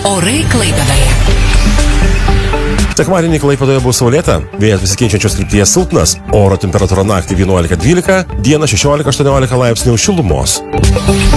Orai Klaipėdoje. Sekmadienį Klaipėdoje bus saulėta, vėjas besikeičiančios krypties silpnas, oro temperatūra naktį 11-12, dieną 16-18 laipsnių šilumos.